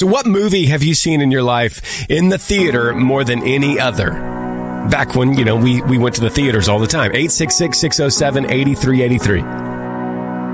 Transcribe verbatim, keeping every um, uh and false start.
So what movie have you seen in your life in the theater more than any other? Back when, you know, we, we went to the theaters all the time. eight six six, six oh seven, eight three eight three.